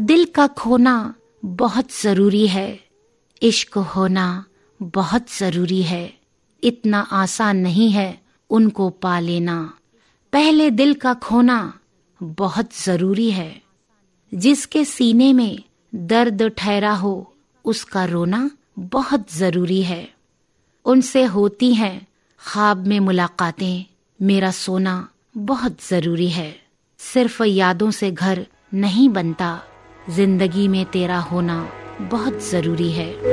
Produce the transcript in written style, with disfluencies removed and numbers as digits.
दिल का खोना बहुत जरूरी है, इश्क होना बहुत जरूरी है। इतना आसान नहीं है उनको पा लेना, पहले दिल का खोना बहुत जरूरी है। जिसके सीने में दर्द ठहरा हो उसका रोना बहुत जरूरी है। उनसे होती हैं ख्वाब में मुलाकातें, मेरा सोना बहुत जरूरी है। सिर्फ यादों से घर नहीं बनता, जिंदगी में तेरा होना बहुत जरूरी है।